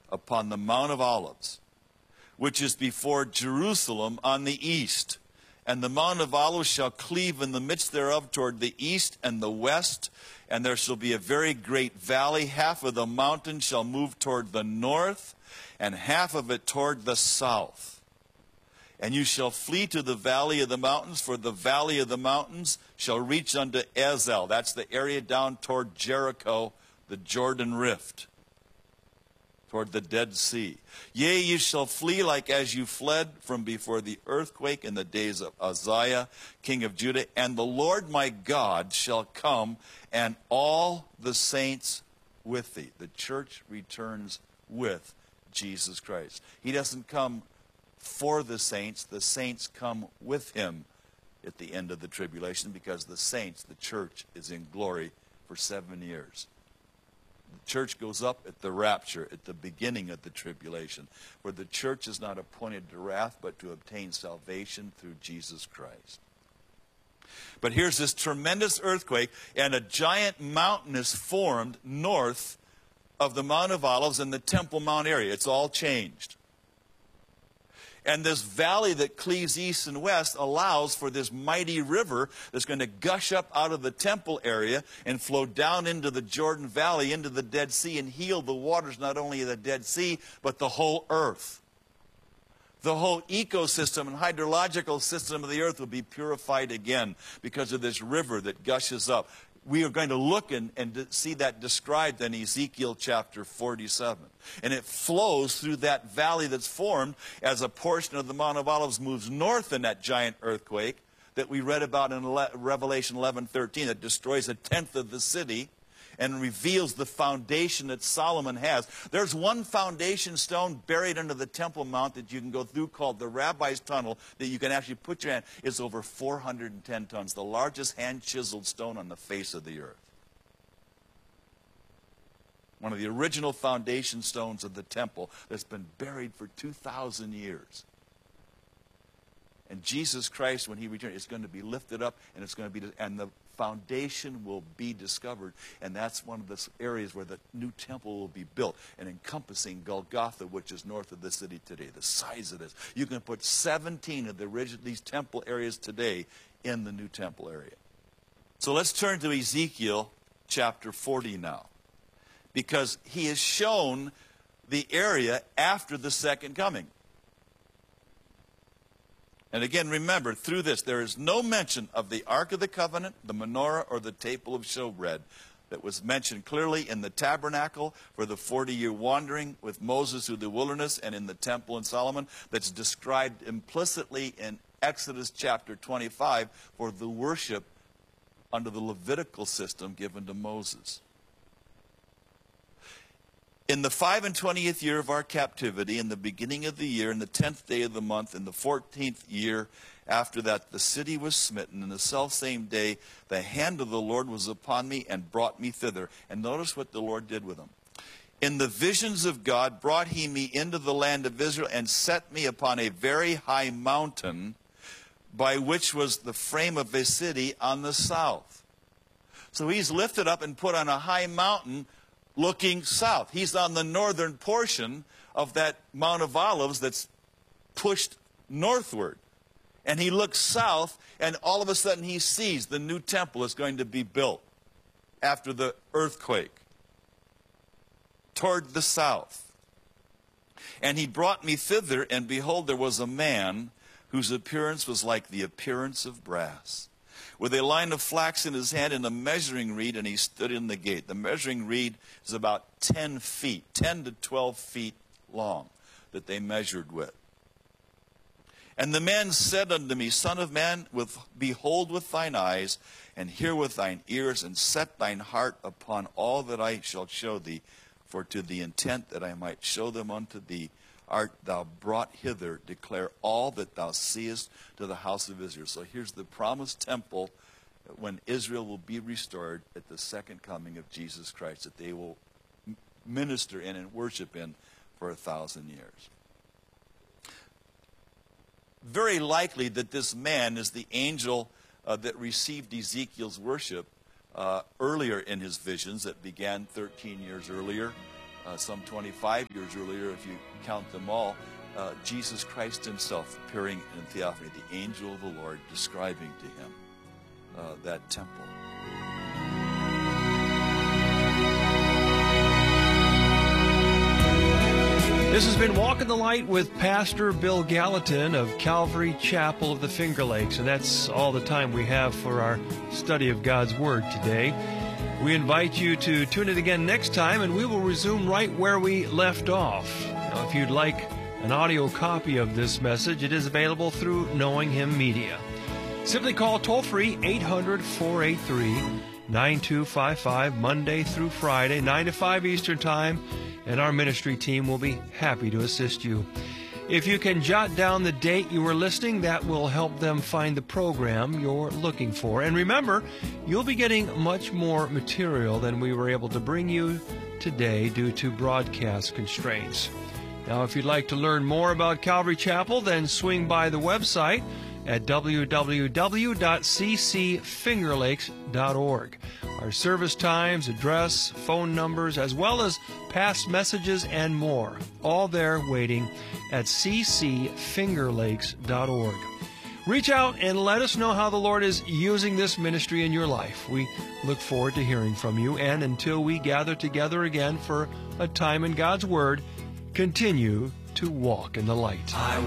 upon the Mount of Olives, which is before Jerusalem on the east. And the Mount of Olives shall cleave in the midst thereof toward the east and the west, and there shall be a very great valley. Half of the mountain shall move toward the north, and half of it toward the south. And you shall flee to the valley of the mountains, for the valley of the mountains shall reach unto Ezel. That's the area down toward Jericho, the Jordan Rift, toward the Dead Sea. Yea, you shall flee like as you fled from before the earthquake in the days of Uzziah, king of Judah. And the Lord my God shall come, and all the saints with thee. The church returns with Jesus Christ. He doesn't come for the saints come with him at the end of the tribulation, because the saints, the church, is in glory for 7 years. The church goes up at the rapture, at the beginning of the tribulation, where the church is not appointed to wrath, but to obtain salvation through Jesus Christ. But here's this tremendous earthquake, and a giant mountain is formed north of the Mount of Olives in the Temple Mount area. It's all changed. And this valley that cleaves east and west allows for this mighty river that's going to gush up out of the temple area and flow down into the Jordan Valley, into the Dead Sea, and heal the waters not only of the Dead Sea, but the whole earth. The whole ecosystem and hydrological system of the earth will be purified again because of this river that gushes up. We are going to look and see that described in Ezekiel chapter 47. And it flows through that valley that's formed as a portion of the Mount of Olives moves north in that giant earthquake that we read about in Revelation 11:13 that destroys 1/10 of the city and reveals the foundation that Solomon has. There's one foundation stone buried under the Temple Mount that you can go through called the Rabbi's Tunnel that you can actually put your hand. It's over 410 tons, the largest hand-chiseled stone on the face of the earth. One of the original foundation stones of the temple that's been buried for 2,000 years. And Jesus Christ, when he returns, is going to be lifted up, and it's going to be, and the foundation will be discovered, and that's one of the areas where the new temple will be built, and encompassing Golgotha, which is north of the city today. The size of this, you can put 17 of these temple areas today in the new temple area. So let's turn to Ezekiel chapter 40 now, because he has shown the area after the second coming. And again, remember, through this, there is no mention of the Ark of the Covenant, the menorah, or the table of showbread that was mentioned clearly in the tabernacle for the 40-year wandering with Moses through the wilderness, and in the temple in Solomon, that's described implicitly in Exodus chapter 25 for the worship under the Levitical system given to Moses. In the 25th year of our captivity, in the beginning of the year, in the 10th day of the month, in the 14th year after that, the city was smitten. In the selfsame day, the hand of the Lord was upon me and brought me thither. And notice what the Lord did with him. In the visions of God brought he me into the land of Israel and set me upon a very high mountain, by which was the frame of a city on the south. So he's lifted up and put on a high mountain looking south. He's on the northern portion of that Mount of Olives that's pushed northward. And he looks south, and all of a sudden he sees the new temple is going to be built after the earthquake toward the south. And he brought me thither, and behold, there was a man whose appearance was like the appearance of brass, with a line of flax in his hand and a measuring reed, and he stood in the gate. The measuring reed is about 10 feet, 10 to 12 feet long, that they measured with. And the man said unto me, Son of man, behold with thine eyes, and hear with thine ears, and set thine heart upon all that I shall show thee, for to the intent that I might show them unto thee, art thou brought hither, declare all that thou seest to the house of Israel. So here's the promised temple when Israel will be restored at the second coming of Jesus Christ, that they will minister in and worship in for 1,000 years. Very likely that this man is the angel that received Ezekiel's worship earlier in his visions that began 13 years earlier some 25 years earlier, if you count them all, Jesus Christ himself appearing in theophany, the angel of the Lord describing to him that temple. This has been Walk in the Light with Pastor Bill Gallatin of Calvary Chapel of the Finger Lakes, and that's all the time we have for our study of God's Word today. We invite you to tune in again next time, and we will resume right where we left off. Now, if you'd like an audio copy of this message, it is available through Knowing Him Media. Simply call toll-free 800-483-9255, Monday through Friday, 9 to 5 Eastern Time, and our ministry team will be happy to assist you. If you can jot down the date you were listening, that will help them find the program you're looking for. And remember, you'll be getting much more material than we were able to bring you today due to broadcast constraints. Now, if you'd like to learn more about Calvary Chapel, then swing by the website at www.ccfingerlakes.org. Our service times, address, phone numbers, as well as past messages and more, all there waiting at ccfingerlakes.org. Reach out and let us know how the Lord is using this ministry in your life. We look forward to hearing from you, and until we gather together again for a time in God's Word, continue to walk in the light.